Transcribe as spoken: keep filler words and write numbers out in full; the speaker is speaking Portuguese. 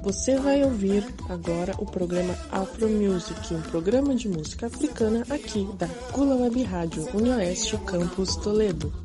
Você vai ouvir agora o programa Afro Music, um programa de música africana aqui da Kula Web Rádio, UniOeste Campus Toledo.